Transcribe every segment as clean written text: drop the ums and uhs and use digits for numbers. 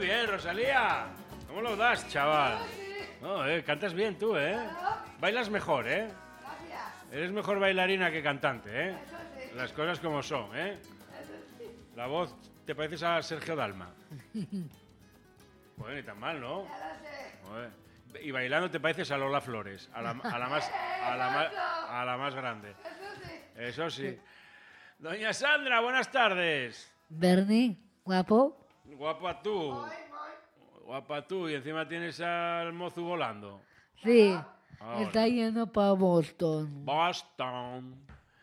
bien, Rosalía. ¿Cómo lo das, chaval? No, cantas bien tú, ¿eh? Bailas mejor, ¿eh? Eres mejor bailarina que cantante, ¿eh? Las cosas como son, ¿eh? La voz, te pareces a Sergio Dalma. Bueno, ni tan mal, ¿no? Joder. Y bailando te pareces a Lola Flores, a la más grande. Eso sí. Doña Sandra, buenas tardes. Bernie, guapo. Guapa tú. Guapa tú. Y encima tienes al mozu volando. Sí, Ahora. está yendo para Boston. Boston.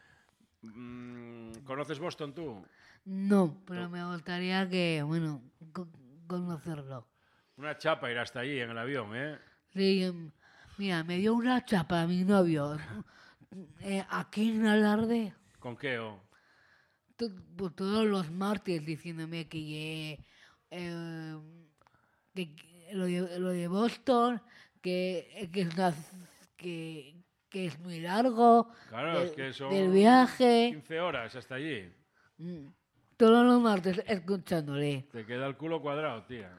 ¿Conoces Boston tú? No, pero me gustaría que, bueno, conocerlo. Una chapa ir hasta allí en el avión, ¿eh? Sí, mira, me dio una chapa a mi novio. Aquí en Alarde, ¿Con qué? Oh? pues, todos los martes diciéndome que lo de Boston, que es que es muy largo, Claro, es que son del viaje. 15 horas hasta allí. Todos los martes escuchándole. Te queda el culo cuadrado, tía.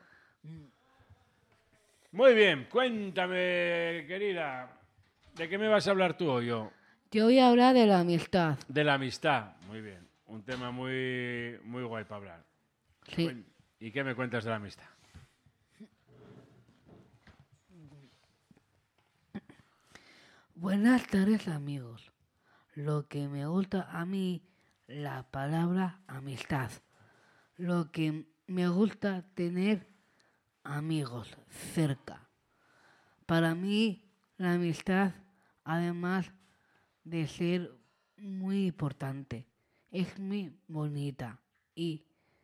Muy bien, cuéntame, querida. ¿De qué me vas a hablar tú o yo? Yo voy a hablar de la amistad. De la amistad. Muy bien. Un tema muy, muy guay para hablar. Sí. ¿Y qué me cuentas de la amistad? Buenas tardes, amigos. Lo que me gusta a mí, la palabra amistad. Lo que me gusta tener amigos cerca. Para mí, la amistad, además de ser muy importante, es muy bonita y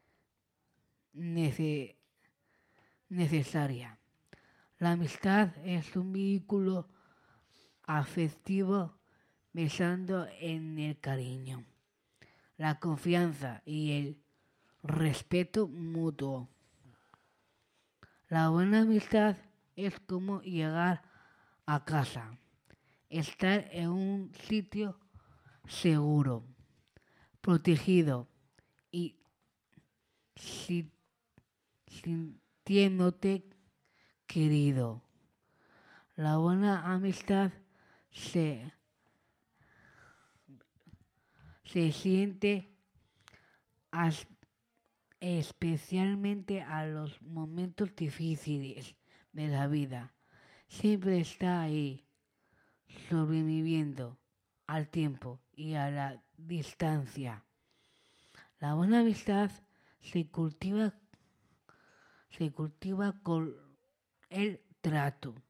necesaria. La amistad es un vehículo afectivo basado en el cariño, la confianza y el respeto mutuo. La buena amistad es como llegar a casa, estar en un sitio seguro, protegido y sintiéndote querido. La buena amistad se siente especialmente a los momentos difíciles de la vida. Siempre está ahí, sobreviviendo al tiempo y a la distancia. La buena amistad se cultiva con el trato,